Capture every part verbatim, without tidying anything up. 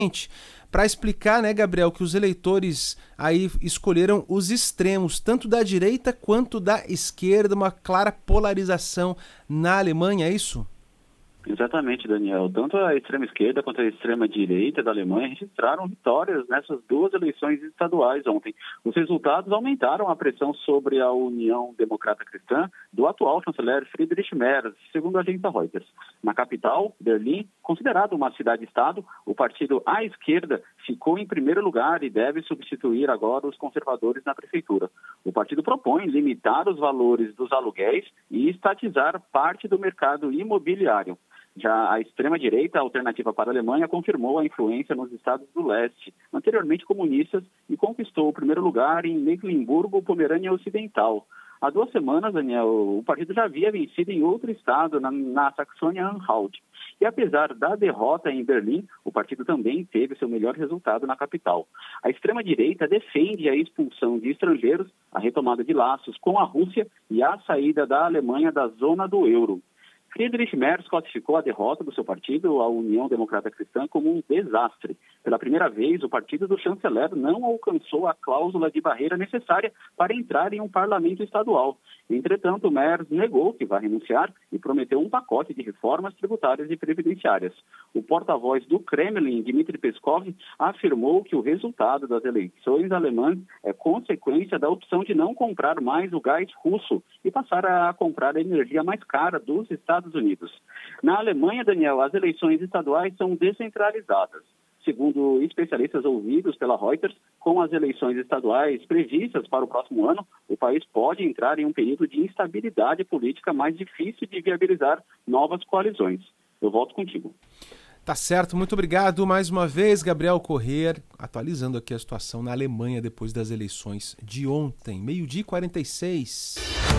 para explicar, né, Gabriel, que os eleitores aí escolheram os extremos, tanto da direita quanto da esquerda, uma clara polarização na Alemanha, é isso? Exatamente, Daniel. Tanto a extrema-esquerda quanto a extrema-direita da Alemanha registraram vitórias nessas duas eleições estaduais ontem. Os resultados aumentaram a pressão sobre a União Democrata Cristã do atual chanceler Friedrich Merz, segundo a agência Reuters. Na capital, Berlim, considerada uma cidade-estado, o partido à esquerda ficou em primeiro lugar e deve substituir agora os conservadores na prefeitura. O partido propõe limitar os valores dos aluguéis e estatizar parte do mercado imobiliário. Já a extrema-direita, a Alternativa para a Alemanha, confirmou a influência nos estados do leste, anteriormente comunistas, e conquistou o primeiro lugar em Mecklemburgo-Pomerânia Ocidental. Há duas semanas, Daniel, o partido já havia vencido em outro estado, na, na Saxônia-Anhalt. E apesar da derrota em Berlim, o partido também teve seu melhor resultado na capital. A extrema-direita defende a expulsão de estrangeiros, a retomada de laços com a Rússia e a saída da Alemanha da zona do euro. Friedrich Merz classificou a derrota do seu partido, a União Democrata Cristã, como um desastre. Pela primeira vez, o partido do chanceler não alcançou a cláusula de barreira necessária para entrar em um parlamento estadual. Entretanto, Merz negou que vai renunciar e prometeu um pacote de reformas tributárias e previdenciárias. O porta-voz do Kremlin, Dmitry Peskov, afirmou que o resultado das eleições alemãs é consequência da opção de não comprar mais o gás russo e passar a comprar a energia mais cara dos Estados Unidos. Na Alemanha, Daniel, as eleições estaduais são descentralizadas. Segundo especialistas ouvidos pela Reuters, com as eleições estaduais previstas para o próximo ano, o país pode entrar em um período de instabilidade política mais difícil de viabilizar novas coalizões. Eu volto contigo. Tá certo, muito obrigado mais uma vez, Gabriel Corrêa, atualizando aqui a situação na Alemanha depois das eleições de ontem, meio-dia e quarenta e seis.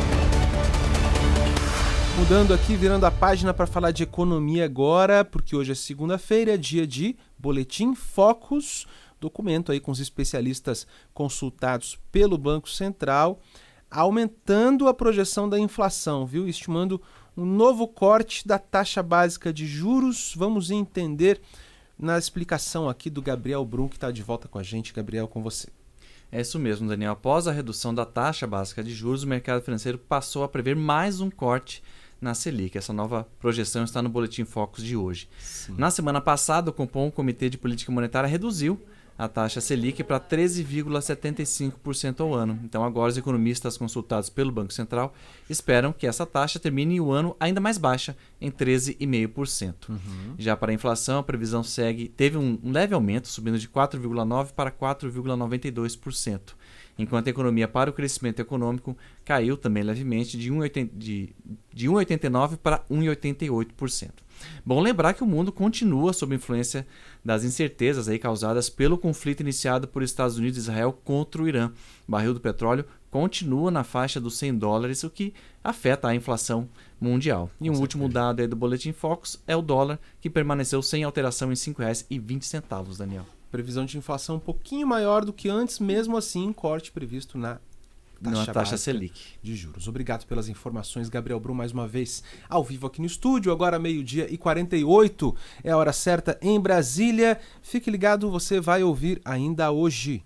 Mudando aqui, virando a página para falar de economia agora, porque hoje é segunda-feira, dia de Boletim Focus, documento aí com os especialistas consultados pelo Banco Central, aumentando a projeção da inflação, viu? Estimando um novo corte da taxa básica de juros. Vamos entender na explicação aqui do Gabriel Brum, que está de volta com a gente. Gabriel, com você. É isso mesmo, Daniel. Após a redução da taxa básica de juros, o mercado financeiro passou a prever mais um corte na Selic. Essa nova projeção está no Boletim Focus de hoje. Sim. Na semana passada, o Copom, o Comitê de Política Monetária, reduziu a taxa Selic para treze vírgula setenta e cinco por cento ao ano. Então, agora os economistas consultados pelo Banco Central esperam que essa taxa termine o ano ainda mais baixa, em treze vírgula cinco por cento. Uhum. Já para a inflação, a previsão segue, teve um leve aumento, subindo de quatro vírgula nove por cento para quatro vírgula noventa e dois por cento. Enquanto a economia para o crescimento econômico caiu também levemente de um vírgula oitenta e nove por cento para um vírgula oitenta e oito por cento. Bom lembrar que o mundo continua sob influência das incertezas aí causadas pelo conflito iniciado por Estados Unidos e Israel contra o Irã. O barril do petróleo continua na faixa dos cem dólares, o que afeta a inflação mundial. E um último dado aí do Boletim Focus é o dólar, que permaneceu sem alteração em cinco reais e vinte centavos, Daniel. Previsão de inflação um pouquinho maior do que antes, mesmo assim, corte previsto na taxa, na taxa Selic de juros. Obrigado pelas informações, Gabriel Brum, mais uma vez ao vivo aqui no estúdio. Agora meio-dia e quarenta e oito, é a hora certa em Brasília. Fique ligado, você vai ouvir ainda hoje.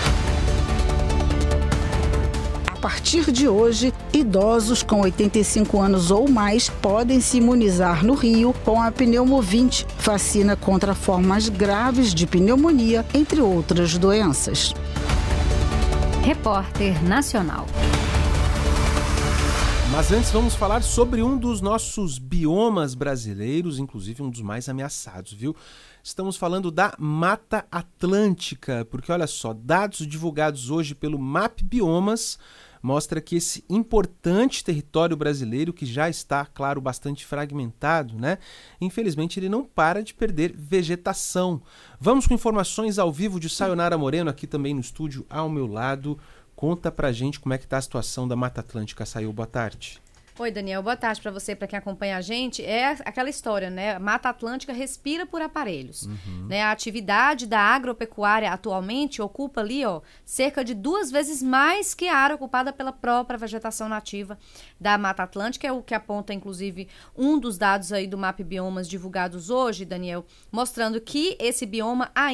A partir de hoje, idosos com oitenta e cinco anos ou mais podem se imunizar no Rio com a Pneumovinte, vacina contra formas graves de pneumonia, entre outras doenças. Repórter Nacional. Mas antes vamos falar sobre um dos nossos biomas brasileiros, inclusive um dos mais ameaçados, viu? Estamos falando da Mata Atlântica, porque olha só, dados divulgados hoje pelo MapBiomas mostra que esse importante território brasileiro, que já está, claro, bastante fragmentado, né? Infelizmente ele não para de perder vegetação. Vamos com informações ao vivo de Sayonara Moreno, aqui também no estúdio ao meu lado. Conta pra gente como é que tá a situação da Mata Atlântica, Sayo. Boa tarde. Oi, Daniel, boa tarde para você, para quem acompanha a gente. É aquela história, né? Mata Atlântica respira por aparelhos. Uhum. Né? A atividade da agropecuária atualmente ocupa ali, ó, cerca de duas vezes mais que a área ocupada pela própria vegetação nativa da Mata Atlântica, é o que aponta, inclusive, um dos dados aí do MapBiomas divulgados hoje, Daniel, mostrando que esse bioma ainda